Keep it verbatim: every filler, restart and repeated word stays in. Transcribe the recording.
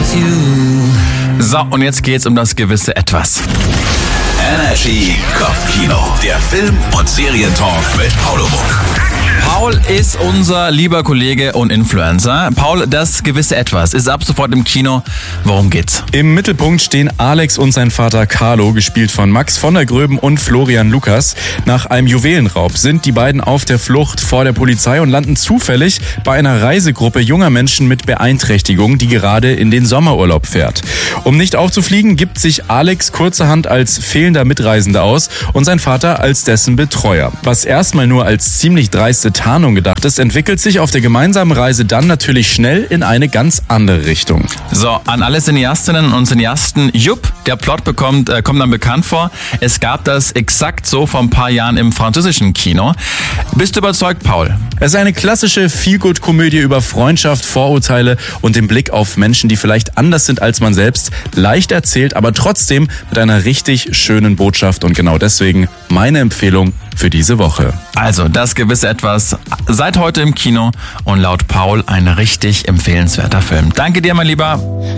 So, und jetzt geht's um das gewisse Etwas. Energy Kopfkino, der Film- und Serientalk mit Paul Muck. Paul ist unser lieber Kollege und Influencer. Paul, das gewisse Etwas ist ab sofort im Kino. Worum geht's? Im Mittelpunkt stehen Alex und sein Vater Carlo, gespielt von Max von der Gröben und Florian Lukas. Nach einem Juwelenraub sind die beiden auf der Flucht vor der Polizei und landen zufällig bei einer Reisegruppe junger Menschen mit Beeinträchtigung, die gerade in den Sommerurlaub fährt. Um nicht aufzufliegen, gibt sich Alex kurzerhand als fehlender Mitreisender aus und sein Vater als dessen Betreuer. Was erstmal nur als ziemlich dreiste Tarnung gedacht ist, entwickelt sich auf der gemeinsamen Reise dann natürlich schnell in eine ganz andere Richtung. So, an alle Cineastinnen und Cineasten, jupp, der Plot bekommt, äh, kommt dann bekannt vor. Es gab das exakt so vor ein paar Jahren im französischen Kino. Bist du überzeugt, Paul? Es ist eine klassische Feel-Good-Komödie über Freundschaft, Vorurteile und den Blick auf Menschen, die vielleicht anders sind als man selbst. Leicht erzählt, aber trotzdem mit einer richtig schönen Botschaft. Und genau deswegen meine Empfehlung für diese Woche. Also, das gewisse Etwas seit heute im Kino und laut Paul ein richtig empfehlenswerter Film. Danke dir, mein Lieber.